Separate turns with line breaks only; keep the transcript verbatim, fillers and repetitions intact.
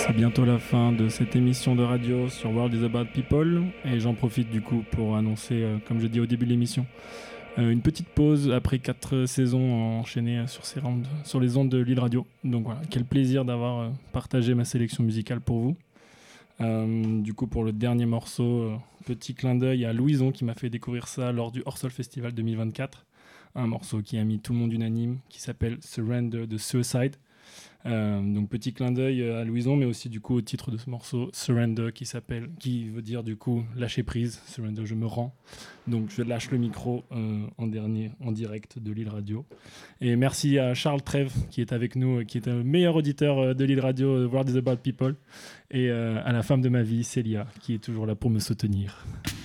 C'est bientôt la fin de cette émission de radio sur World is About People et j'en profite du coup pour annoncer, euh, comme je dis au début de l'émission, euh, une petite pause après quatre saisons enchaînées sur, ces ondes, sur les ondes de Lille Radio. Donc voilà, quel plaisir d'avoir euh, partagé ma sélection musicale pour vous. Euh, du coup, pour le dernier morceau, euh, petit clin d'œil à Louison qui m'a fait découvrir ça lors du Horsol Festival deux mille vingt-quatre. Un morceau qui a mis tout le monde unanime, qui s'appelle Surrender de Suicide. Euh, donc petit clin d'œil à Louison, mais aussi du coup au titre de ce morceau Surrender, qui s'appelle, qui veut dire du coup lâcher prise. Surrender, je me rends. Donc je lâche le micro euh, en dernier, en direct de Lille Radio. Et merci à Charles Trèves qui est avec nous, qui est un meilleur auditeur de Lille Radio, World is About People, et euh, à la femme de ma vie, Célia, qui est toujours là pour me soutenir.